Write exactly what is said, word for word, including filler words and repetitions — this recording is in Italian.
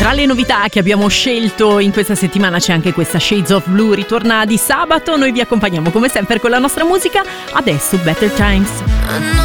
Tra le novità che abbiamo scelto in questa settimana c'è anche questa Shades of Blue, ritorna di sabato. Noi vi accompagniamo come sempre con la nostra musica. Adesso Better Times.